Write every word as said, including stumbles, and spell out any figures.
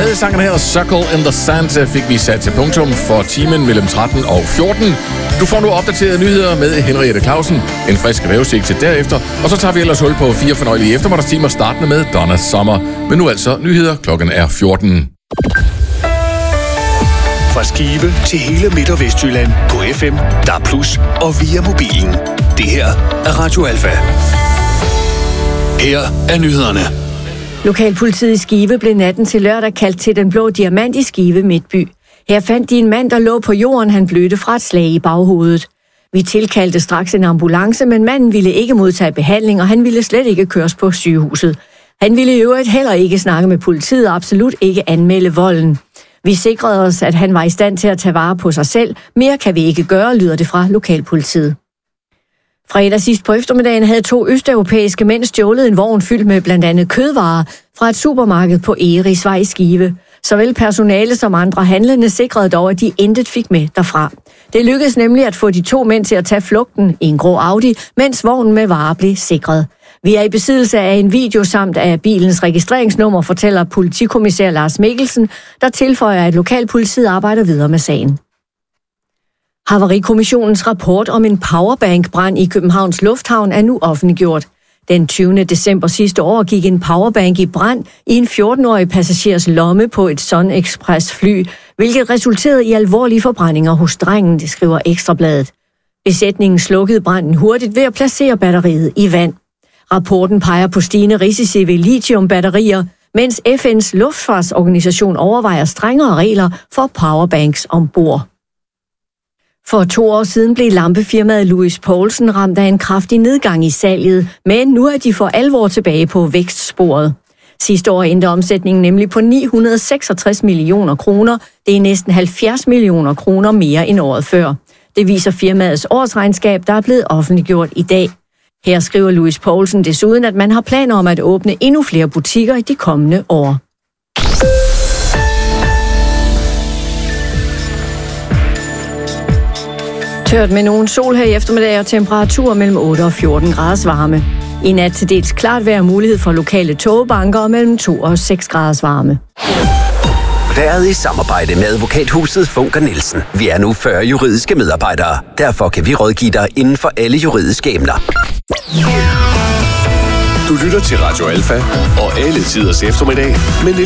Med sangen her, Circle in the Sand, fik vi sat til punktum for timen mellem tretten og fjorten. Du får nu opdaterede nyheder med Henriette Clausen, en frisk vævesigt til derefter, og så tager vi ellers hul på fire fornøjelige eftermiddagstimer, startende med Donna Summer. Men nu altså nyheder, klokken er fjorten. Fra Skive til hele Midt- og Vestjylland på F M, D A B plus, og via mobilen. Det her er Radio Alfa. Her er nyhederne. Lokalpolitiet i Skive blev natten til lørdag kaldt til Den Blå Diamant i Skive Midtby. Her fandt de en mand, der lå på jorden. Han blødte fra et slag i baghovedet. Vi tilkaldte straks en ambulance, men manden ville ikke modtage behandling, og han ville slet ikke køres på sygehuset. Han ville i øvrigt heller ikke snakke med politiet og absolut ikke anmelde volden. Vi sikrede os, at han var i stand til at tage vare på sig selv. Mere kan vi ikke gøre, lyder det fra lokalpolitiet. Fredag sidst på eftermiddagen havde to østeuropæiske mænd stjålet en vogn fyldt med blandt andet kødvarer fra et supermarked på Egerisvej i Skive. Såvel personale som andre handlende sikrede dog, at de intet fik med derfra. Det lykkedes nemlig at få de to mænd til at tage flugten i en grå Audi, mens vognen med varer blev sikret. Vi er i besiddelse af en video samt af bilens registreringsnummer, fortæller politikommissær Lars Mikkelsen, der tilføjer, at lokalpolitiet arbejder videre med sagen. Havarikommissionens rapport om en powerbank-brand i Københavns Lufthavn er nu offentliggjort. Den tyvende december sidste år gik en powerbank i brand i en fjorten-årig passagers lomme på et Sun Express-fly, hvilket resulterede i alvorlige forbrændinger hos drengen, det skriver Ekstrabladet. Besætningen slukkede branden hurtigt ved at placere batteriet i vand. Rapporten peger på stigende risici ved lithiumbatterier, mens F N's luftfartsorganisation overvejer strengere regler for powerbanks ombord. For to år siden blev lampefirmaet Louis Poulsen ramt af en kraftig nedgang i salget, men nu er de for alvor tilbage på vækstsporet. Sidste år endte omsætningen nemlig på ni hundrede og seksogtres millioner kroner. Det er næsten halvfjerds millioner kroner mere end året før. Det viser firmaets årsregnskab, der er blevet offentliggjort i dag. Her skriver Louis Poulsen desuden, at man har planer om at åbne endnu flere butikker i de kommende år. Tørt med nogen sol her i eftermiddag og temperaturer mellem otte og fjorten graders varme. I nat til dels klart vejr, mulighed for lokale togbanker og mellem to og seks graders varme. Været i samarbejde med advokathuset Funker Nielsen. Vi er nu fyrre juridiske medarbejdere. Derfor kan vi rådgive dig inden for alle juridiske emner. Du lytter til Radio Alfa og alle tiders eftermiddag med